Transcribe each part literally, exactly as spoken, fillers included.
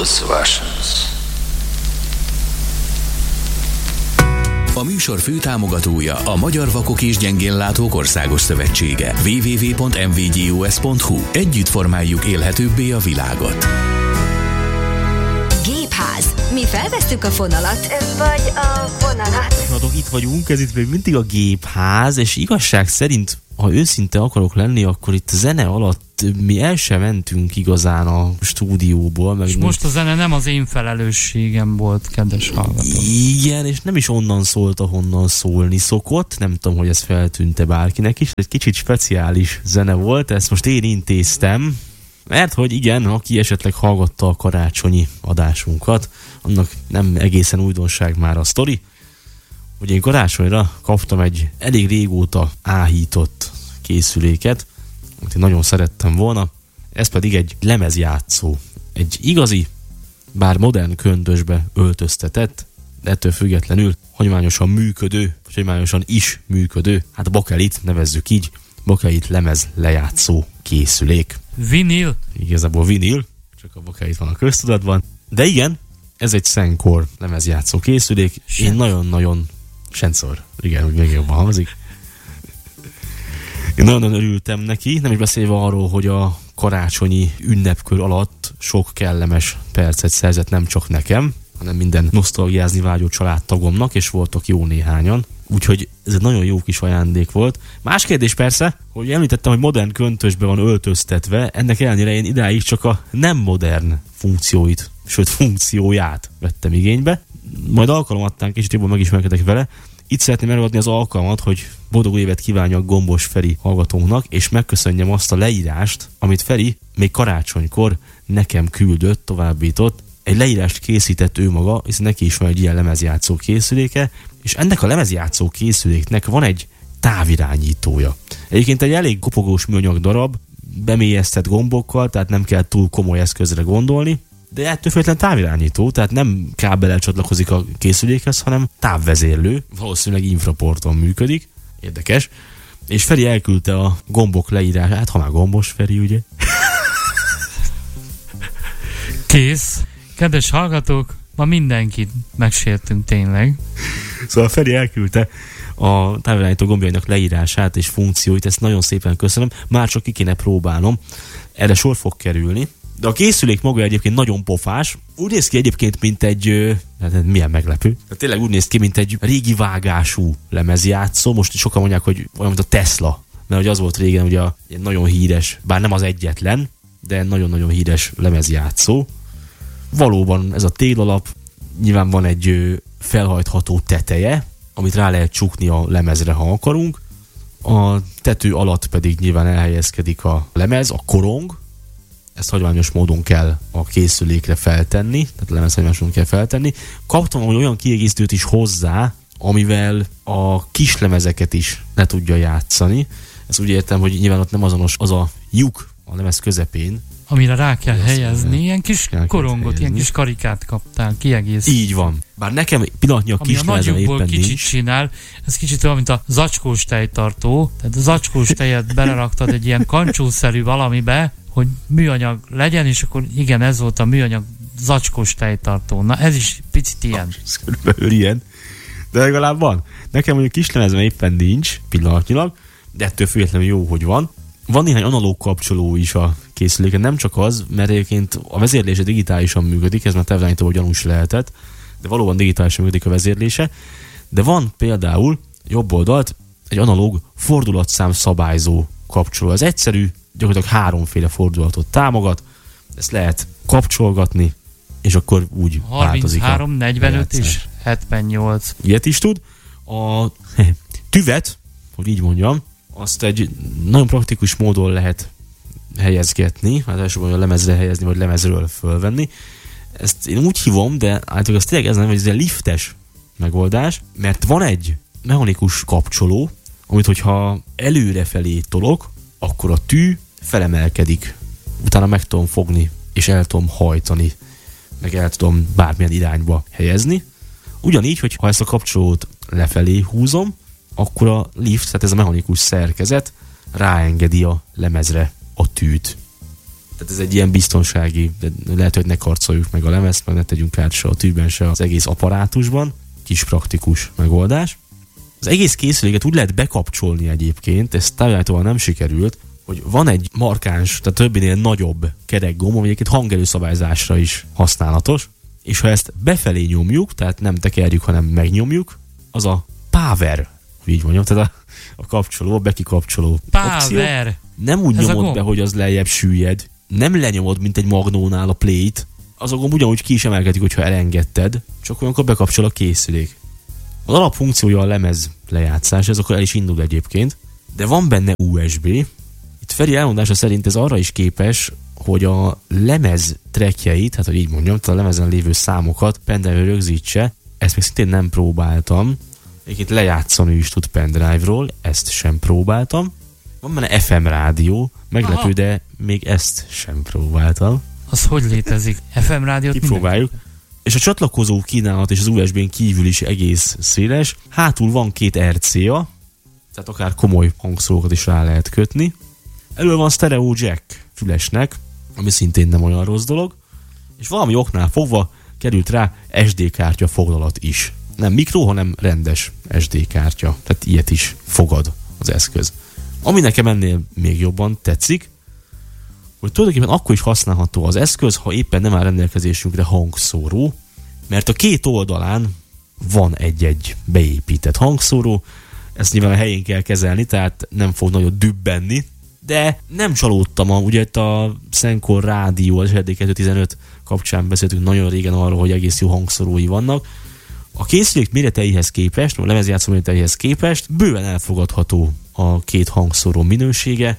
Blues Versions. A műsor főtámogatója a Magyar Vakok és Gyengénlátók Országos Szövetsége. double-u double-u double-u pont em vé gé o es pont hu. Együtt formáljuk élhetőbbé a világot. Gépház. Mi felvesszük a fonalat, vagy a vonalat. Adok, itt vagyunk, ez itt még mindig a Gépház, és igazság szerint, ha őszinte akarok lenni, akkor itt a zene alatt mi el sem mentünk igazán a stúdióból. Meg és most a zene nem az én felelősségem volt, kedves hallgató. Igen, és nem is onnan szólt, ahonnan szólni szokott. Nem tudom, hogy ez feltűnte bárkinek is. Egy kicsit speciális zene volt, ezt most én intéztem. Mert hogy igen, aki esetleg hallgatta a karácsonyi adásunkat, annak nem egészen újdonság már a sztori, hogy én karácsonyra kaptam egy elég régóta áhított készüléket, amit én nagyon szerettem volna, ez pedig egy lemezjátszó. Egy igazi, bár modern köntösbe öltöztetett, de ettől függetlenül hagyományosan működő, vagy hagyományosan is működő, hát bakelit nevezzük így, bakelit lemez lejátszó készülék. Vinil? Igazából vinil, csak a bakelit van a köztudatban. De igen, ez egy Sennheiser lemezjátszó készülék. Sen. Én nagyon-nagyon Sennheiser, igen, úgy még jobban hangzik. Én nagyon örültem neki, nem is beszélve arról, hogy a karácsonyi ünnepkör alatt sok kellemes percet szerzett nem csak nekem, hanem minden nosztalgiázni vágyó családtagomnak, és voltak jó néhányan. Úgyhogy ez egy nagyon jó kis ajándék volt. Más kérdés persze, hogy említettem, hogy modern köntösbe van öltöztetve, ennek ellenére én idáig csak a nem modern funkcióit, sőt funkcióját vettem igénybe. Majd alkalomattán kicsit jobban megismerkedek vele. Itt szeretném előadni az alkalmat, hogy boldog évet kívánjak Gombos Feri hallgatónknak, és megköszönjem azt a leírást, amit Feri még karácsonykor nekem küldött, továbbított. Egy leírást készített ő maga, hiszen neki is van egy ilyen lemezjátszó készüléke, és ennek a lemezjátszó készüléknek van egy távirányítója. Egyébként egy elég kopogós műanyag darab, bemélyeztett gombokkal, tehát nem kell túl komoly eszközre gondolni, de ettől függetlenül távirányító, tehát nem kábellel csatlakozik a készülékhez, hanem távvezérlő, valószínűleg infraporton működik, érdekes, és Feri elküldte a gombok leírását, ha már Gombos Feri, ugye? Kész. Kedves hallgatók, ma mindenkit megsértünk tényleg. Szóval Feri elküldte a távirányító gombjainak leírását és funkcióit, ezt nagyon szépen köszönöm, már csak ki kéne próbálnom, erre sor fog kerülni. De a készülék maga egyébként nagyon pofás, úgy néz ki egyébként, mint egy, hát milyen meglepő, de tényleg úgy néz ki, mint egy régi vágású lemezjátszó, most sokan mondják, hogy olyan, mint a Tesla, mert hogy az volt régen ugye egy nagyon híres, bár nem az egyetlen, de nagyon-nagyon híres lemezjátszó. Valóban ez a télalap, nyilván van egy felhajtható teteje, amit rá lehet csukni a lemezre, ha akarunk. A tető alatt pedig nyilván elhelyezkedik a lemez, a korong. Ezt hagyományos módon kell a készülékre feltenni, tehát a lemez hagyományos módon kell feltenni. Kaptam olyan kiegészítőt is hozzá, amivel a kis lemezeket is le tudja játszani. Ezt úgy értem, hogy nyilván ott nem azonos az a lyuk a lemez közepén, amire rá kell helyezni, ilyen kis korongot, helyezni. Ilyen kis karikát kaptál, kiegész. Így van. Bár nekem pillanatnyi a kis lemezen éppen kicsit nincs. Csinál, ez kicsit olyan, mint a zacskós tejtartó, tehát a zacskós tejet beleraktad egy ilyen kancsószerű valamibe, hogy műanyag legyen, és akkor igen, ez volt a műanyag zacskós tejtartó. Na ez is picit ilyen. Ez körülbelül ilyen. De legalább van. Nekem mondjuk kis lemezen éppen nincs pillanatnyilag, de ettől függetlenül jó, hogy van. Van néhány analóg kapcsoló is a készüléken, nem csak az, mert egyébként a vezérlése digitálisan működik, ez már távirányítóval gyanús lehetett, de valóban digitálisan működik a vezérlése. De van például jobb oldalt egy analóg fordulatszám szabályzó kapcsoló. Ez egyszerű, gyakorlatilag háromféle fordulatot támogat, ezt lehet kapcsolgatni, és akkor úgy változik a harminchárom, negyvenöt és hetvennyolc. Ilyet is tud. A tüvet, hogy így mondjam, azt egy nagyon praktikus módon lehet helyezgetni, hát elsősorban a lemezre helyezni, vagy lemezről fölvenni. Ezt én úgy hívom, de általában az tényleg ez nem, hogy ez egy liftes megoldás, mert van egy mechanikus kapcsoló, amit hogyha előrefelé tolok, akkor a tű felemelkedik. Utána meg tudom fogni, és el tudom hajtani, meg el tudom bármilyen irányba helyezni. Ugyanígy, hogy ha ezt a kapcsolót lefelé húzom, akkor a lift, tehát ez a mechanikus szerkezet ráengedi a lemezre a tűt. Tehát ez egy ilyen biztonsági, de lehet, hogy ne karcoljuk meg a lemezt, meg ne tegyünk át se a tűben, se az egész apparátusban. Kis praktikus megoldás. Az egész készüléket úgy lehet bekapcsolni egyébként, ez távirányítóval nem sikerült, hogy van egy markáns, tehát többinél nagyobb kerekgomb, ami egyébként hangerőszabályzásra is használatos, és ha ezt befelé nyomjuk, tehát nem tekerjük, hanem megnyomjuk, az a power, így mondjam, tehát a, a kapcsoló, a bekikapcsoló opció. Nem úgy ez nyomod be, hogy az lejjebb süllyed, nem lenyomod, mint egy magnónál a play-t, az a gomb ugyanúgy ki is emelkedik, hogyha elengedted, csak olyankor bekapcsol a készülék. Az alapfunkciója a lemez lejátszás, ez akkor el is indul egyébként, de van benne u es bé. Itt Feri elmondása szerint ez arra is képes, hogy a lemez trackjeit, hát hogy így mondjam, tehát a lemezen lévő számokat pendrive-ra rögzítse. Ezt még szintén nem próbáltam. Egyébként lejátszani is tud pendrive-ról, ezt sem próbáltam. Van benne ef em rádió, meglepő, aha, de még ezt sem próbáltam. Az hogy létezik? ef em rádiót kipróbáljuk. És a csatlakozó kínálat és az u es bén kívül is egész széles. Hátul van két er cé á, tehát akár komoly hangszórókat is rá lehet kötni. Elől van stereo jack fülesnek, ami szintén nem olyan rossz dolog. És valami oknál fogva került rá es dé kártya foglalat is. Nem mikro, hanem rendes es dé kártya. Tehát ilyet is fogad az eszköz. Ami nekem ennél még jobban tetszik, hogy tulajdonképpen akkor is használható az eszköz, ha éppen nem áll rendelkezésünkre hangszóró, mert a két oldalán van egy-egy beépített hangszóró, ezt nyilván a helyén kell kezelni, tehát nem fog nagyon dübbenni, de nem csalódtam, ugye itt a Senkor rádió, az er dé kétszáztizenöt kapcsán beszéltünk nagyon régen arról, hogy egész jó hangszórói vannak. A készülék méreteihez képest, a lemezjátszó méreteihez képest bőven elfogadható a két hangszóró minősége.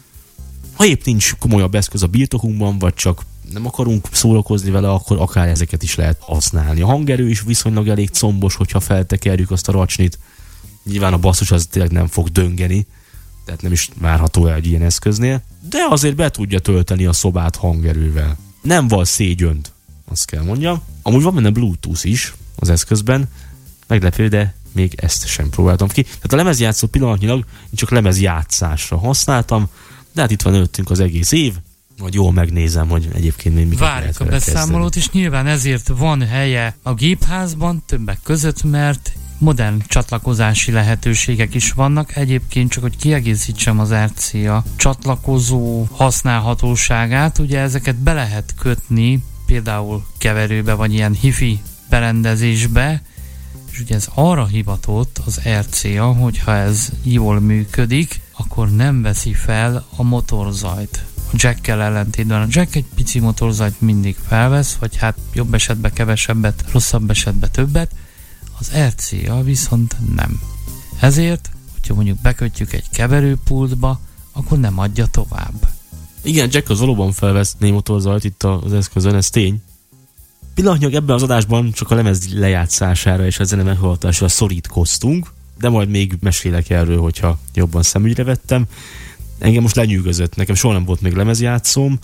Ha épp nincs komolyabb eszköz a birtokunkban, vagy csak nem akarunk szórakozni vele, akkor akár ezeket is lehet használni. A hangerő is viszonylag elég combos, hogyha feltekerjük azt a racsnit. Nyilván a basszus az tényleg nem fog döngeni, tehát nem is várható el egy ilyen eszköznél, de azért be tudja tölteni a szobát hangerővel. Nem val szégyönt, azt kell mondjam. Amúgy van benne Bluetooth is az eszközben, meglepő, de még ezt sem próbáltam ki. Tehát a lemezjátszó pillanatnyilag én csak lemezjátszásra használtam, de hát itt van előttünk az egész év, majd jól megnézem, hogy egyébként még mit lehet várjuk a beszámolót, kezdeni. És nyilván ezért van helye a gépházban többek között, mert modern csatlakozási lehetőségek is vannak. Egyébként csak, hogy kiegészítsem az er cé á csatlakozó használhatóságát, ugye ezeket be lehet kötni például keverőbe, vagy ilyen hifi berendezésbe, és ugye ez arra hivatott az er cé á, hogyha ez jól működik, akkor nem veszi fel a motorzajt. A jackkel ellentétben a jack egy pici motorzajt mindig felvesz, vagy hát jobb esetben kevesebbet, rosszabb esetben többet, az er cé á viszont nem. Ezért, hogyha mondjuk bekötjük egy keverőpultba, akkor nem adja tovább. Igen, jack az valóban felvesz négy motorzajt itt az eszközön, ez tény. Pillanatnyilag ebben az adásban csak a lemez lejátszására és a zene meghallgatásra szorítkoztunk, de majd még mesélek erről, hogyha jobban szemügyre vettem. Engem most lenyűgözött, nekem soha nem volt még lemezjátszóm.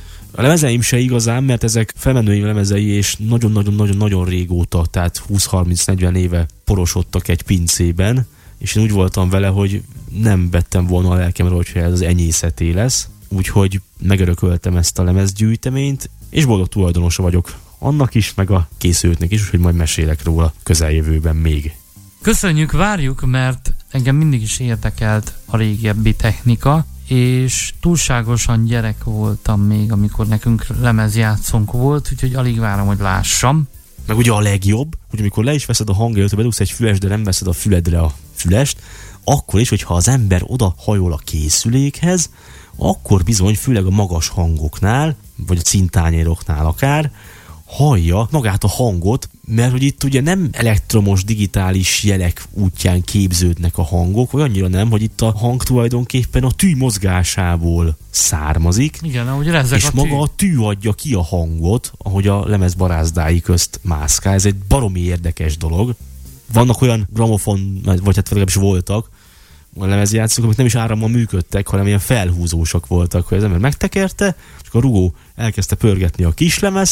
A lemezeim se igazán, mert ezek felmenőim lemezei, és nagyon-nagyon-nagyon-nagyon régóta, tehát húsz-harminc-negyven éve porosodtak egy pincében, és én úgy voltam vele, hogy nem vettem volna a lelkemre, hogyha ez az enyészeté lesz. Úgyhogy megörököltem ezt a lemezgyűjteményt, és boldog tulajdonosa vagyok annak is, meg a készültnek is, úgyhogy majd mesélek róla közeljövőben még. Köszönjük, várjuk, mert engem mindig is érdekelt a régebbi technika, és túlságosan gyerek voltam még, amikor nekünk lemezjátszónk volt, úgyhogy alig várom, hogy lássam. Meg ugye a legjobb, hogy amikor le is veszed a hangerőt, bedugsz egy füles, de nem veszed a füledre a fülest, akkor is, hogyha az ember oda hajol a készülékhez, akkor bizony, főleg a magas hangoknál, vagy a cintányéroknál akár, hallja magát a hangot, mert hogy itt ugye nem elektromos, digitális jelek útján képződnek a hangok, vagy annyira nem, hogy itt a hang tulajdonképpen a tű mozgásából származik. Igen, ahogy rezeg és a tű. maga a tű adja ki a hangot, ahogy a lemez barázdái közt mászkál. Ez egy baromi érdekes dolog. Vannak olyan gramofon, vagy hát legalábbis voltak, a lemezjátszók, amik nem is árammal működtek, hanem ilyen felhúzósak voltak, hogy az ember megtekerte, csak a rugó elkezdte pörgetni a kislemezt,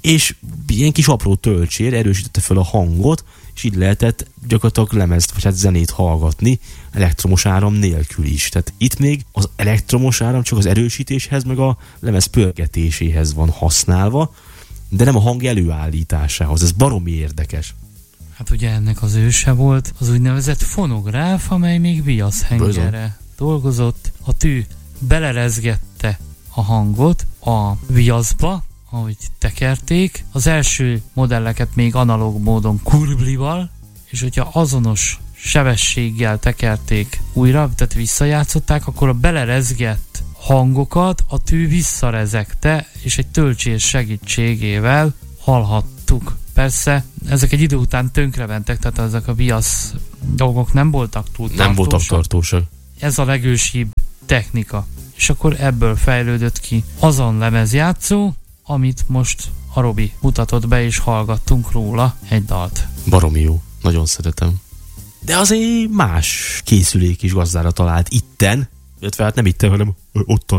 és ilyen kis apró tölcsér erősítette fel a hangot, és így lehetett gyakorlatilag lemezt, vagy hát zenét hallgatni elektromos áram nélkül is. Tehát itt még az elektromos áram csak az erősítéshez, meg a lemez pörgetéséhez van használva, de nem a hang előállításához. Ez baromi érdekes. Hát ugye ennek az őse volt az úgynevezett fonográf, amely még viaszhengerre dolgozott. A tű belerezgette a hangot a viaszba, ahogy tekerték. Az első modelleket még analóg módon kurblival, és hogyha azonos sebességgel tekerték újra, tehát visszajátszották, akkor a belerezgett hangokat a tű visszarezegte, és egy töltsér segítségével hallhattuk. Persze, ezek egy idő után tönkrementek, tehát ezek a viasz dolgok nem voltak túl tartósak. Nem voltak tartósak. Ez a legősibb technika. És akkor ebből fejlődött ki azon lemezjátszó, amit most a Robi mutatott be, és hallgattunk róla egy dalt. Baromi jó. Nagyon szeretem. De azért más készülék is gazdára talált itten, illetve hát nem itten, hanem ottan.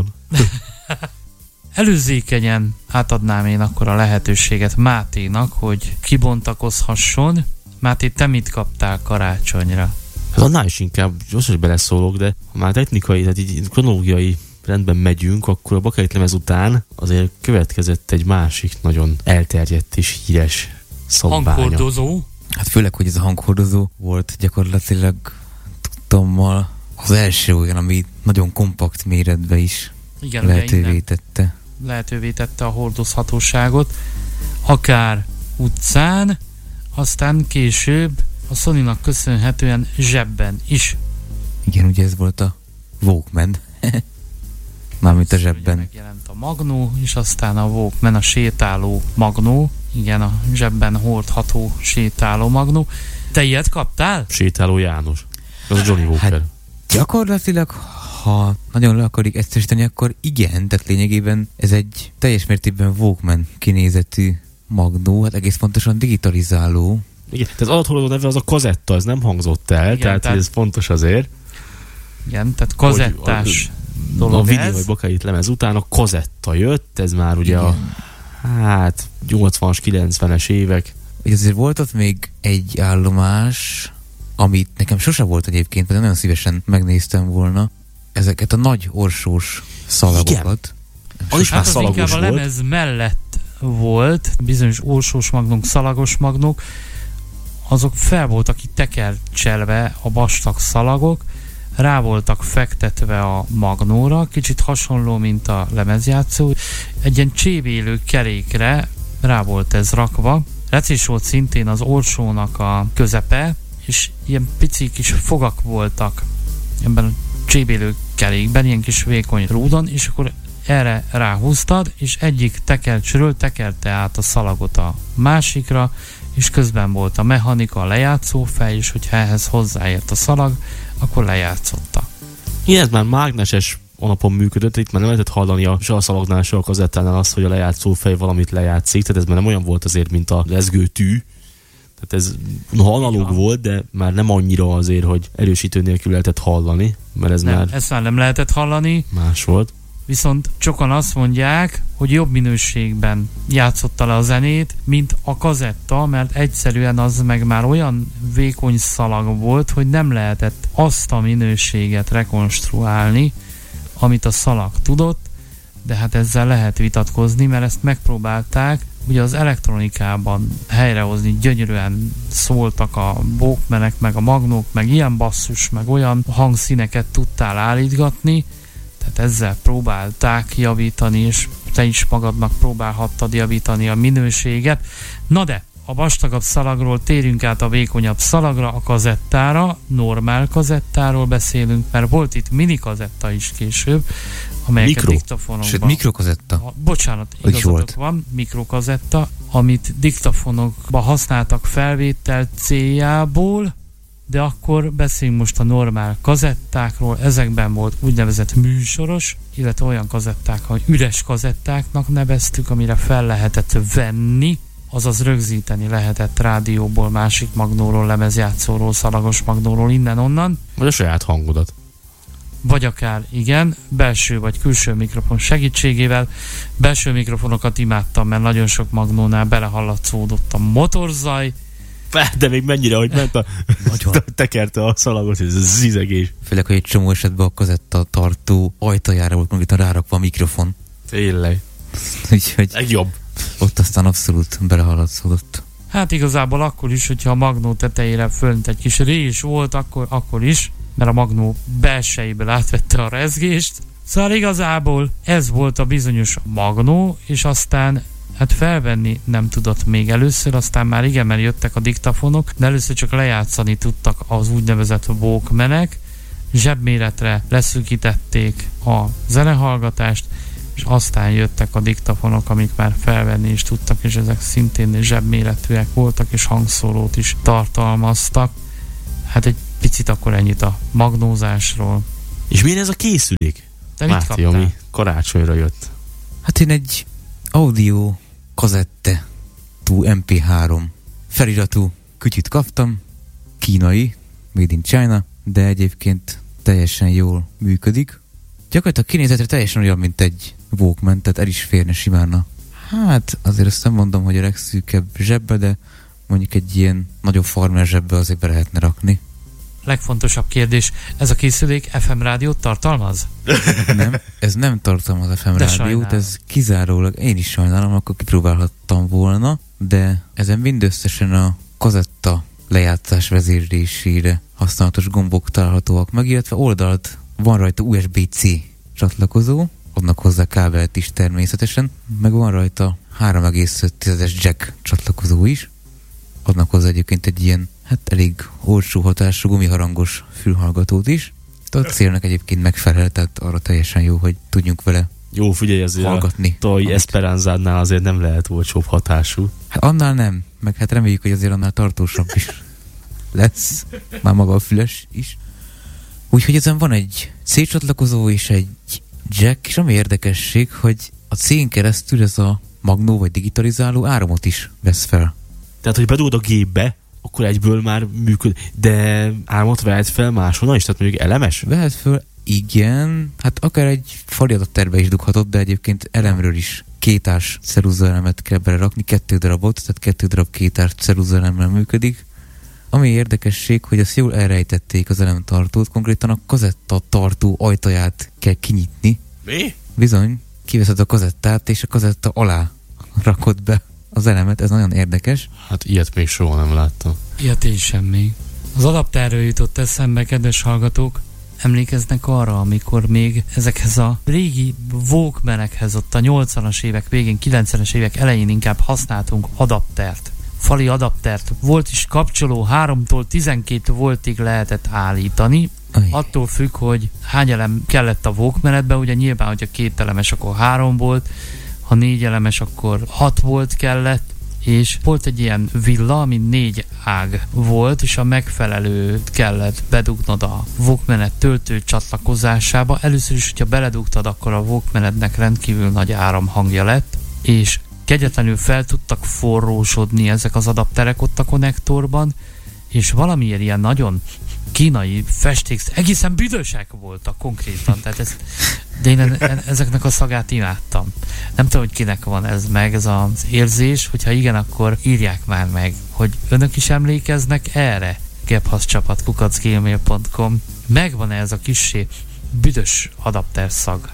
Előzékenyen átadnám én akkor a lehetőséget Máténak, hogy kibontakozhasson. Máté, te mit kaptál karácsonyra? Hát annál is inkább, most is beleszólok, de ha már technikai, tehát így kronológiai rendben megyünk, akkor a bakelit lemez után azért következett egy másik nagyon elterjedt és híres szabványa. Hanghordozó? Hát főleg, hogy ez a hanghordozó volt gyakorlatilag tudtommal az első olyan, ami nagyon kompakt méretbe is Igen, lehetővé tette. Lehetővé tette a hordozhatóságot, akár utcán, aztán később a Sony-nak köszönhetően zsebben is. Igen, ugye ez volt a Walkman. Mármint a zsebben. Ugye megjelent a Magnó, és aztán a Walkman, a sétáló Magnó. Igen, a zsebben hordható sétáló Magnó. Te ilyet kaptál? Sétáló János. Az a Johnny Walker. Hát, gyakorlatilag, ha nagyon le akarik egyszerűsíteni, akkor igen, tehát lényegében ez egy teljes mértékben Walkman kinézetű Magnó, hát egész pontosan digitalizáló. Igen, tehát alathordozó neve az a kazetta, ez nem hangzott el, igen, tehát, tehát ez fontos azért. Igen, tehát kazettás a, dolog a videó vagy bakelit lemez után a kazetta jött, ez már ugye igen. a hát nyolcvanas, kilencvenes évek. Ugye azért volt ott még egy állomás, amit nekem sose volt egyébként, de nagyon szívesen megnéztem volna, ezeket a nagy orsós szalagokat. Az is hát már az szalagos inkább volt. A lemez mellett volt, bizonyos orsós magnók, szalagos magnók, azok fel voltak itt tekercselve a vastag szalagok, rá voltak fektetve a magnóra, kicsit hasonló, mint a lemezjátszó. Egy ilyen csébélő kerékre rá volt ez rakva. Recés volt szintén az orsónak a közepe, és ilyen pici kis fogak voltak ebben a csébélő kerékben, ilyen kis vékony rúdon, és akkor erre ráhúztad, és egyik tekercsről tekerte át a szalagot a másikra, és közben volt a mechanika, a lejátszófej, és hogyha ehhez hozzáért a szalag, akkor lejátszotta. Igen, ez már mágneses alapon működött, itt már nem lehetett hallani a, se a szalagnál, se a kazettánál azt, hogy a lejátszófej valamit lejátszik, tehát ez már nem olyan volt azért, mint a lezgő tű. Tehát ez noha analóg volt, de már nem annyira azért, hogy erősítő nélkül lehetett hallani, mert ez nem, már... ezt már nem lehetett hallani. Más volt. Viszont sokan azt mondják, hogy jobb minőségben játszotta le a zenét, mint a kazetta, mert egyszerűen az meg már olyan vékony szalag volt, hogy nem lehetett azt a minőséget rekonstruálni, amit a szalag tudott, de hát ezzel lehet vitatkozni, mert ezt megpróbálták, ugye az elektronikában helyrehozni, gyönyörűen szóltak a Walkmanek, meg a magnók, meg ilyen basszus, meg olyan hangszíneket tudtál állítgatni, tehát ezzel próbálták javítani, és te is magadnak próbálhattad javítani a minőséget. Na de, a vastagabb szalagról térjünk át a vékonyabb szalagra, a kazettára, normál kazettáról beszélünk, mert volt itt mini kazetta is később, amelyeket Mikro. diktafonokban... Sőt, mikrokazetta. A, bocsánat, igazatok van, mikrokazetta, amit diktafonokba használtak felvétel céljából, de akkor beszéljünk most a normál kazettákról. Ezekben volt úgynevezett műsoros, illetve olyan kazetták, hogy üres kazettáknak neveztük, amire fel lehetett venni, azaz rögzíteni lehetett rádióból, másik magnóról, lemezjátszóról, szalagos magnóról, innen-onnan. Vagy a saját hangodat. vagy akár igen, belső vagy külső mikrofon segítségével. Belső mikrofonokat imádtam, mert nagyon sok Magnónál belehallatszódott a motorzaj. De még mennyire, hogy ment a tekerte a szalagot, ez a zizegés. Főleg, hogy egy csomó esetben a kazetta tartó ajtajára volt konkrétan rárakva a mikrofon. Tényleg. Úgyhogy legjobb. Ott aztán abszolút belehallatszódott. Hát igazából akkor is, hogyha a Magnó tetejére fönt egy kis rés volt, akkor, akkor is, mert a Magnó belsejéből átvette a rezgést. Szóval igazából ez volt a bizonyos Magnó, és aztán hát felvenni nem tudott még először, aztán már igen, mert jöttek a diktafonok, de először csak lejátszani tudtak az úgynevezett Walkmanek, zsebméretre leszűkítették a zenehallgatást, és aztán jöttek a diktafonok, amik már felvenni is tudtak, és ezek szintén zsebméretűek voltak, és hangszórót is tartalmaztak. Hát egy picit akkor ennyit a magnózásról. És milyen ez a készülék? Te mit Máté, kaptál? ami karácsonyra jött. Hát én egy audio kazette tú em pé három feliratú kütyüt kaptam, kínai, made in China, de egyébként teljesen jól működik. Gyakorlatilag kinézetre teljesen olyan, mint egy Walkman, tehát el is férne simán a... Hát azért azt nem mondom, hogy a legszűkebb zsebbe, de mondjuk egy ilyen nagyobb farmer zsebbe azért be lehetne rakni. Legfontosabb kérdés, ez a készülék ef em rádiót tartalmaz? Nem, ez nem tartalmaz ef em De rádiót, sajnálom. ez kizárólag, én is sajnálom, akkor kipróbálhattam volna, de ezen mindösszesen a kazetta lejátszás vezérlésére használatos gombok találhatóak meg, illetve oldalt van rajta u es bé-C csatlakozó, adnak hozzá kábelt is természetesen, meg van rajta három egész öt jack csatlakozó is, adnak hozzá egyébként egy ilyen, hát elég olcsó hatású gumiharangos fülhallgatót is. A célnak egyébként megfelel, tehát arra teljesen jó, hogy tudjunk vele Jó, figyelj, azért hallgatni. a Toy Esperanzánál azért nem lehet olcsóbb hatású. Hát annál nem, meg hát reméljük, hogy azért annál tartósabb is lesz, már maga a füles is. Úgyhogy ezen van egy C csatlakozó és egy jack, és ami érdekesség, hogy a C-n keresztül ez a magnó vagy digitalizáló áramot is vesz fel. Tehát, hogy bedugod a gépbe, akkor egyből már működik. De áramot vehet fel máshonnan is? Tehát mondjuk elemes? Vehet föl, igen, hát akár egy fali adapterbe is dughatod, de egyébként elemről is kétás ceruzaelemet kell belerakni, kettő darabot, tehát kettő darab kétás ceruzaelemmel működik. Ami érdekesség, hogy ezt jól elrejtették az elemtartót, konkrétan a kazetta tartó ajtaját kell kinyitni. Mi? Bizony, kiveszed a kazettát, és a kazetta alá rakod be az elemet, ez nagyon érdekes. Hát ilyet még soha nem láttam. Ilyet én sem még. Az adapterről jutott eszembe, kedves hallgatók, emlékeznek arra, amikor még ezekhez a régi Walkmanekhez ott a nyolcvanas évek végén, kilencvenes évek elején inkább használtunk adaptert. Fali adaptert. Volt is kapcsoló, háromtól tizenkét voltig lehetett állítani. Aj. Attól függ, hogy hány elem kellett a Walkmanedbe, ugye nyilván, hogyha két elemes, akkor három volt, ha négy elemes, akkor hat volt kellett, és volt egy ilyen villa, ami négy ág volt, és a megfelelőt kellett bedugnod a Walkmanet töltő csatlakozásába. Először is, hogyha beledugtad, akkor a Walkmanednek rendkívül nagy áramhangja lett, és kegyetlenül fel tudtak forrósodni ezek az adapterek ott a konnektorban, és valamiért ilyen nagyon kínai festék, egészen büdösek voltak konkrétan, tehát ez, de én en, ezeknek a szagát imádtam. Nem tudom, hogy kinek van ez meg, ez az érzés, hogyha igen, akkor írják már meg, hogy önök is emlékeznek erre. gebhaszcsapat kukac gmail pont com Megvan ez a kissé büdös adapter szag.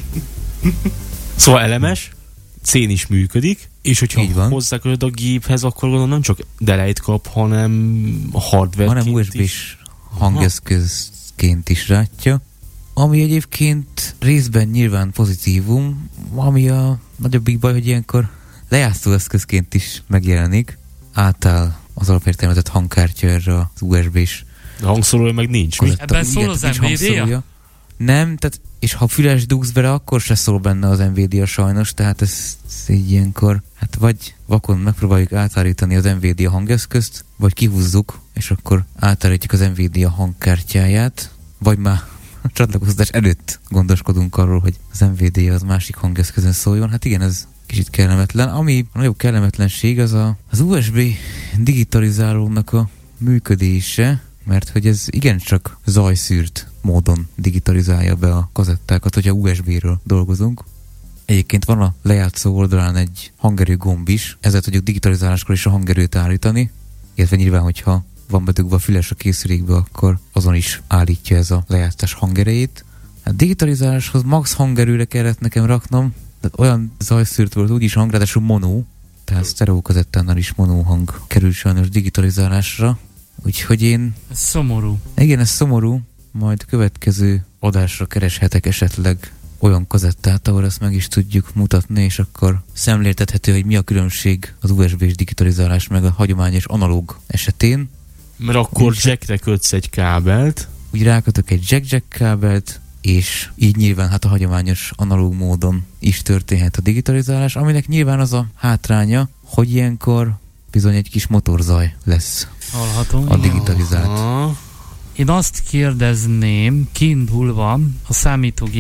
Szóval elemes, cén is működik, és hogyha Így van. hozzákötöd a géphez, akkor gondolom nem csak delejt kap, hanem hardware Hanem u es bé-s hangeszközként is rátja, ami egyébként részben nyilván pozitívum, ami a nagyobbik baj, hogy ilyenkor lejátszó eszközként is megjelenik, átáll az alapértelmezett hangkártya erre az u es bé-s A hangszórója meg nincs, mi? kazetta. Ebben szól Igen, az nincs en vé dé-ja? hangszórója. Nem, tehát, és ha füles dugsz bele, akkor se szól benne az en vé dé-ja sajnos, tehát ez, ez így ilyenkor, hát vagy vakon megpróbáljuk átállítani az en vé dé-ja hangeszközt, vagy kihúzzuk, és akkor átállítjuk az en vé dé-ja hangkártyáját, vagy már a csatlakozás előtt gondoskodunk arról, hogy az en vé dé-ja az másik hangeszközön szóljon. Hát igen, ez kicsit kellemetlen. Ami a nagyobb kellemetlenség, az a, az u es bé digitalizálónak a működése, mert hogy ez igencsak zajszűrt módon digitalizálja be a kazettákat, hogyha u es bé-ről dolgozunk. Egyébként van a lejátszó oldalán egy hangerő gomb is, ezzel tudjuk digitalizáláskor is a hangerőt állítani, illetve nyilván, hogyha van bedugva a füles a készülékbe, akkor azon is állítja ez a lejátszás hangerejét. A digitalizáláshoz max hangerőre kellett nekem raknom, tehát olyan zajszűrt volt úgyis hang, ráadásul mono, tehát sztereó kazettánál is mono hang kerül sajnos digitalizálásra, úgyhogy én... Ez szomorú. Igen, ez szomorú, majd következő adásra kereshetek esetleg olyan kazettát, ahol ezt meg is tudjuk mutatni, és akkor szemléltethető, hogy mi a különbség az u es bé-s digitalizálás meg a hagyományos analóg esetén. Mert akkor jackre kötsz egy kábelt. Úgy rákötök egy jack-jack kábelt, és így nyilván hát a hagyományos analóg módon is történhet a digitalizálás, aminek nyilván az a hátránya, hogy ilyenkor bizony egy kis motorzaj lesz Hallhatom. a digitalizált. Aha. Én azt kérdezném, kiindulva a számítógép